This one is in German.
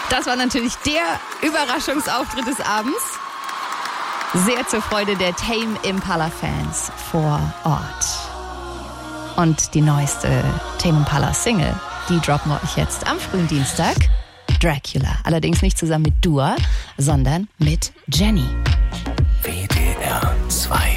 Das war natürlich der Überraschungsauftritt des Abends. Sehr zur Freude der Tame Impala-Fans vor Ort. Und die neueste Tame Impala-Single, die droppen wir euch jetzt am frühen Dienstag. Dracula. Allerdings nicht zusammen mit Dua, sondern mit Jenny. WDR 2